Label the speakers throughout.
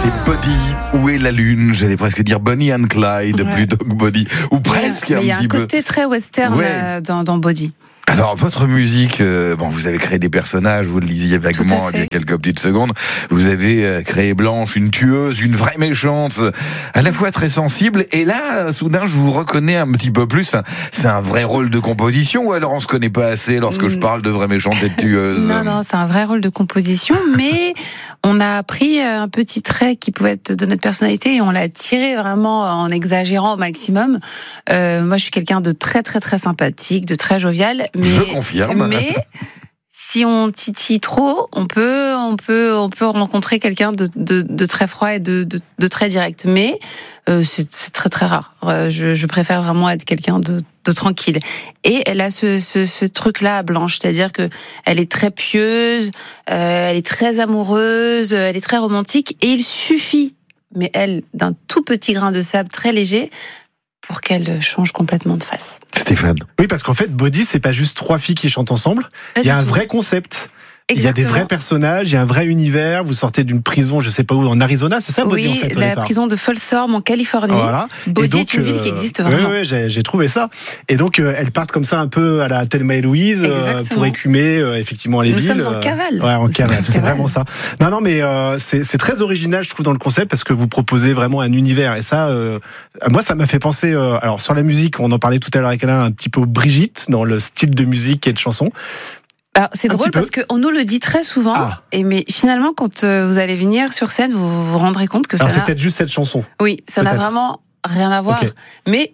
Speaker 1: C'est Body, où est la lune? J'allais presque dire Bonnie and Clyde,
Speaker 2: Ouais.
Speaker 1: plus Dog Body, ou presque
Speaker 2: Mais
Speaker 1: un
Speaker 2: il y a
Speaker 1: petit
Speaker 2: un
Speaker 1: peu.
Speaker 2: côté très western
Speaker 1: Ouais.
Speaker 2: dans Body.
Speaker 1: Alors, votre musique, vous avez créé des personnages, vous le lisiez vaguement il y a quelques petites secondes. Vous avez créé Blanche, une tueuse, une vraie méchante, à la fois très sensible. Et là, soudain, je vous reconnais un petit peu plus. C'est un vrai rôle de composition, ou alors on se connaît pas assez lorsque je parle de vraie méchante et de tueuse?
Speaker 2: Non, c'est un vrai rôle de composition, mais on a pris un petit trait qui pouvait être de notre personnalité et on l'a tiré vraiment en exagérant au maximum. Moi, je suis quelqu'un de très, très, très sympathique, de très jovial. Mais,
Speaker 1: Je confirme.
Speaker 2: Mais si on titille trop, on peut rencontrer quelqu'un de très froid et de très direct. Mais c'est très, très rare. Je préfère vraiment être quelqu'un de tranquille. Et elle a ce truc-là, Blanche, c'est-à-dire que elle est très pieuse, elle est très amoureuse, elle est très romantique, et il suffit, mais elle, d'un tout petit grain de sable très léger, pour qu'elle change complètement de face.
Speaker 1: Stéphane.
Speaker 3: Oui, parce qu'en fait, Body, c'est pas juste 3 filles qui chantent ensemble. Il y a un vrai concept. Il y a des vrais personnages, il y a un vrai univers. Vous sortez d'une prison, je sais pas où, en Arizona, c'est ça, Body,
Speaker 2: oui,
Speaker 3: en fait, au
Speaker 2: la
Speaker 3: départ.
Speaker 2: prison de Folsom en Californie.
Speaker 3: Voilà.
Speaker 2: Body
Speaker 3: Et donc,
Speaker 2: est une ville qui existe vraiment.
Speaker 3: Oui, j'ai trouvé ça. Et donc, elles partent comme ça un peu à la Thelma et Louise pour écumer effectivement les villes.
Speaker 2: Nous sommes en cavale.
Speaker 3: Ouais, en cavale, c'est vraiment ça. Non, mais c'est très original, je trouve, dans le concept, parce que vous proposez vraiment un univers. Et ça, moi, ça m'a fait penser. Alors, sur la musique, on en parlait tout à l'heure avec Alain, un petit peu Brigitte dans le style de musique et de chanson.
Speaker 2: Alors, c'est drôle parce qu'on nous le dit très souvent, mais finalement, quand vous allez venir sur scène, vous vous rendrez compte que ça.
Speaker 3: Alors, c'est peut-être juste cette chanson.
Speaker 2: Oui, ça n'a vraiment rien à voir. Okay. Mais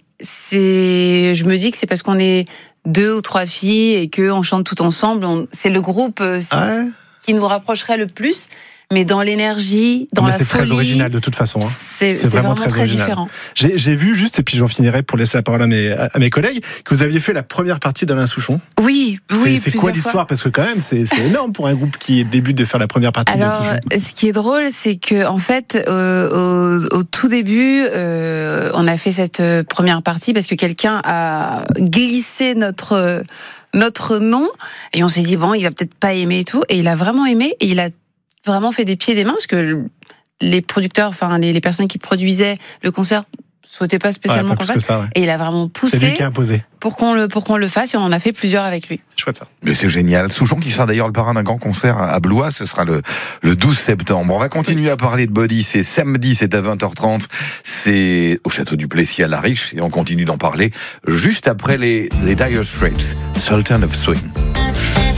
Speaker 2: je me dis que c'est parce qu'on est 2 ou 3 filles et qu'on chante tout ensemble. C'est le groupe qui nous rapprocherait le plus. Mais dans l'énergie, dans la folie...
Speaker 3: C'est très original de toute façon.
Speaker 2: C'est vraiment très différent.
Speaker 3: J'ai vu juste, et puis j'en finirai pour laisser la parole à mes collègues, que vous aviez fait la première partie d'Alain Souchon.
Speaker 2: Oui.
Speaker 3: C'est quoi l'histoire? Parce que quand même, c'est énorme pour un groupe qui débute de faire la première partie de Souchon.
Speaker 2: Ce qui est drôle, c'est que en fait, au tout début, on a fait cette première partie parce que quelqu'un a glissé notre nom et on s'est dit bon, il va peut-être pas aimer et tout, et il a vraiment aimé et il a vraiment fait des pieds et des mains parce que les producteurs, enfin les personnes qui produisaient le concert souhaitaient pas spécialement qu'on le fasse. Et il a vraiment poussé.
Speaker 3: C'est lui qui a imposé.
Speaker 2: Pour qu'on le fasse, et on en a fait plusieurs avec lui.
Speaker 3: Chouette ça.
Speaker 1: Mais c'est génial. Souchon qui sera d'ailleurs le parrain d'un grand concert à Blois, ce sera le 12 septembre. On va continuer à parler de Body, c'est samedi, c'est à 20h30, c'est au Château du Plessis à La Riche, et on continue d'en parler juste après les Dire Straits, Sultan of Swing.